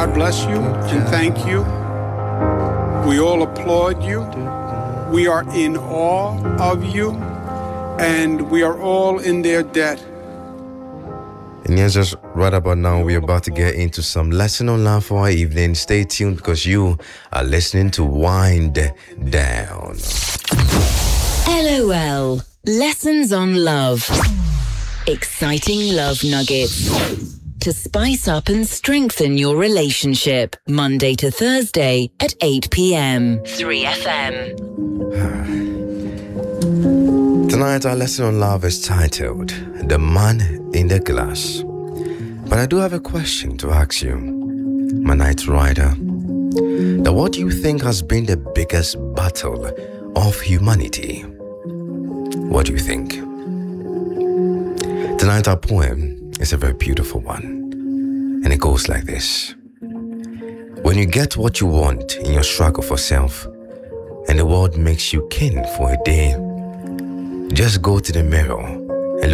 God bless you and thank you. We all applaud you. We are in awe of you, and we are all in their debt. And yes, just right about now, we're about to get into some lesson on love for our evening. Stay tuned because you are listening to Wind Down. LOL. Lessons on love. Exciting love nuggets to spice up and strengthen your relationship. Monday to Thursday at 8 p.m. 3FM. Tonight, our lesson on love is titled The Man in the Glass. But I do have a question to ask you, my night rider. Now, what do you think has been the biggest battle of humanity? What do you think? Tonight, our poem is a very beautiful one, and it goes like this. When you get what you want in your struggle for self, and the world makes you kin for a day, just go to the mirror